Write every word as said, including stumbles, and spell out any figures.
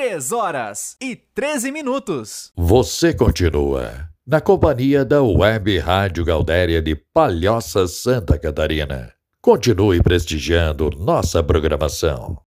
três horas e treze minutos. Você continua na companhia da Web Rádio Gaudéria de Palhoça, Santa Catarina. Continue prestigiando nossa programação.